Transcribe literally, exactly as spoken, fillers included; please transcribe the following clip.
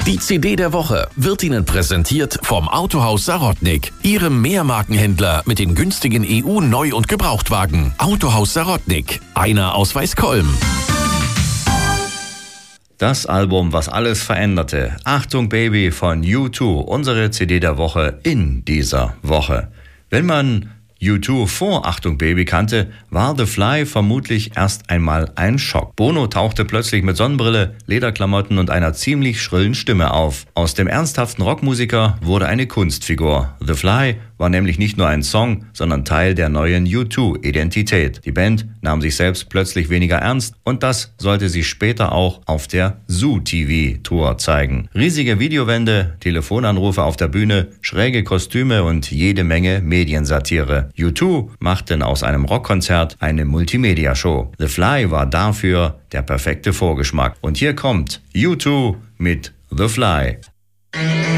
Die C D der Woche wird Ihnen präsentiert vom Autohaus Sarotnik, Ihrem Mehrmarkenhändler mit den günstigen E U-Neu- und Gebrauchtwagen. Autohaus Sarotnik, einer aus Weißkolm. Das Album, was alles veränderte. Achtung Baby von U zwei, unsere C D der Woche in dieser Woche. Wenn man U zwei vor Achtung Baby kannte, war The Fly vermutlich erst einmal ein Schock. Bono tauchte plötzlich mit Sonnenbrille, Lederklamotten und einer ziemlich schrillen Stimme auf. Aus dem ernsthaften Rockmusiker wurde eine Kunstfigur. The Fly war nämlich nicht nur ein Song, sondern Teil der neuen U zwei-Identität. Die Band nahm sich selbst plötzlich weniger ernst und das sollte sie später auch auf der Zoo T V-Tour zeigen. Riesige Videowände, Telefonanrufe auf der Bühne, schräge Kostüme und jede Menge Mediensatire. U zwei machten aus einem Rockkonzert eine Multimedia-Show. The Fly war dafür der perfekte Vorgeschmack. Und hier kommt U zwei mit The Fly.